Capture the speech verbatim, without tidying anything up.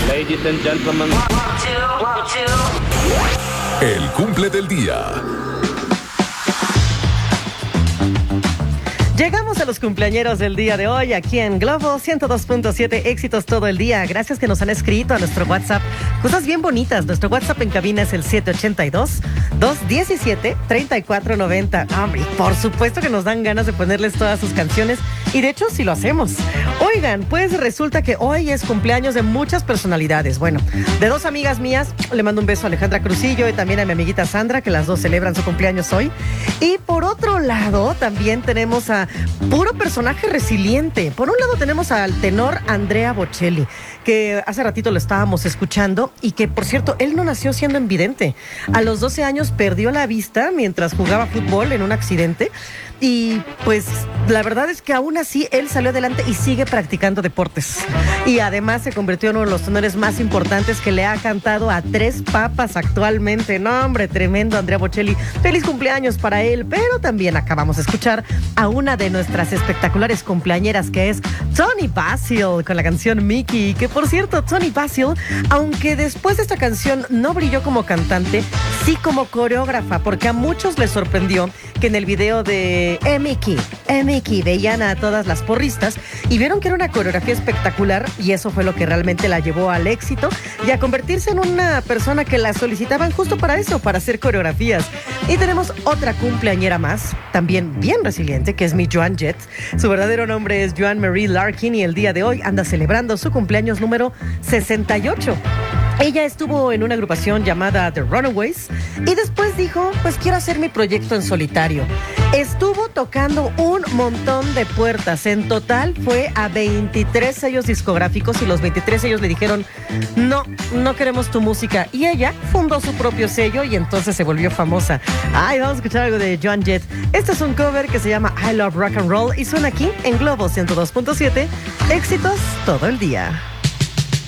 Ladies and gentlemen. El cumple del día. Llegamos a los cumpleañeros del día de hoy aquí en Globo ciento dos punto siete, éxitos todo el día. Gracias que nos han escrito a nuestro WhatsApp. Cosas bien bonitas. Nuestro WhatsApp en cabina es el siete ocho dos, dos uno siete, tres cuatro nueve cero. Hombre, por supuesto que nos dan ganas de ponerles todas sus canciones. Y de hecho, sí lo hacemos. Oigan, pues resulta que hoy es cumpleaños de muchas personalidades. Bueno, de dos amigas mías, le mando un beso a Alejandra Cruzillo y también a mi amiguita Sandra, que las dos celebran su cumpleaños hoy. Y por otro lado, también tenemos a puro personaje resiliente. Por un lado tenemos al tenor Andrea Bocelli, que hace ratito lo estábamos escuchando y que, por cierto, él no nació siendo invidente. A los doce años perdió la vista mientras jugaba fútbol en un accidente y pues la verdad es que aún así él salió adelante y sigue practicando deportes. Y además se convirtió en uno de los tenores más importantes que le ha cantado a tres papas actualmente. No, hombre, tremendo Andrea Bocelli. Feliz cumpleaños para él, pero también acabamos de escuchar a una de nuestras espectaculares cumpleañeras, que es Toni Basil, con la canción Mickey, que por cierto, Toni Basil, aunque después de esta canción no brilló como cantante, sí como coreógrafa, porque a muchos les sorprendió que en el video de eh, Mickey, eh, Mickey, veían a todas las porristas y vieron que era una coreografía espectacular, y eso fue lo que realmente la llevó al éxito y a convertirse en una persona que la solicitaban justo para eso, para hacer coreografías. Y tenemos otra cumpleañera más, también bien resiliente, que es mi Joan Jett. Su verdadero nombre es Joan Marie Larkin y el día de hoy anda celebrando su cumpleaños número sesenta y ocho. Ella estuvo en una agrupación llamada The Runaways y después dijo, pues quiero hacer mi proyecto en solitario. Estuvo tocando un montón de puertas. En total fue a veintitrés sellos discográficos y los veintitrés sellos le dijeron, no, no queremos tu música. Y ella fundó su propio sello y entonces se volvió famosa. Ay, vamos a escuchar algo de Joan Jett. Este es un cover que se llama I Love Rock and Roll y suena aquí en Globo ciento dos punto siete. Éxitos todo el día.